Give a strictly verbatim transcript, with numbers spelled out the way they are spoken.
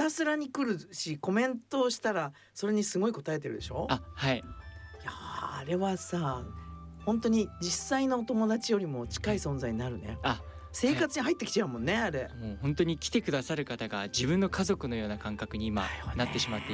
たすらに来るし、コメントをしたらそれにすごい答えてるでしょ。 あ、はい。 いやあれはさ本当に実際のお友達よりも近い存在になるね。 あ、 生活に入ってきちゃうもんね、あれ。 もう本当に来てくださる方が自分の家族のような感覚に今だよねなってしまって